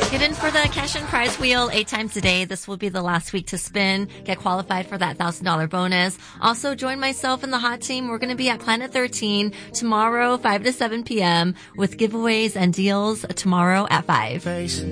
Get in for the cash and prize wheel 8 times a day. This will be the last week to spin. Get qualified for that $1,000 bonus. Also, join myself and the hot team. We're going to be at Planet 13 tomorrow, 5 to 7 p.m. with giveaways and deals tomorrow at 5.